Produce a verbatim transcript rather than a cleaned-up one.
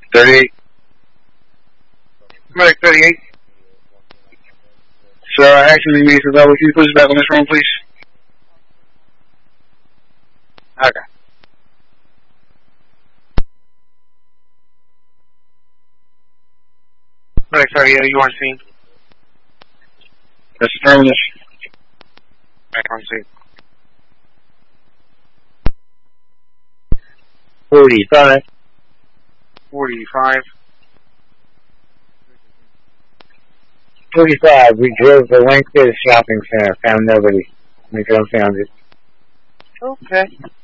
thirty-eight. Medic thirty-eight. Sir, I actually need to level. Can you push us back on this room, please? Okay. Medic thirty-eight, you on scene? That's affirmative. Back on scene. Forty-five. Forty-five. Forty-five. We drove the length of the shopping center. Found nobody. We found it. Okay.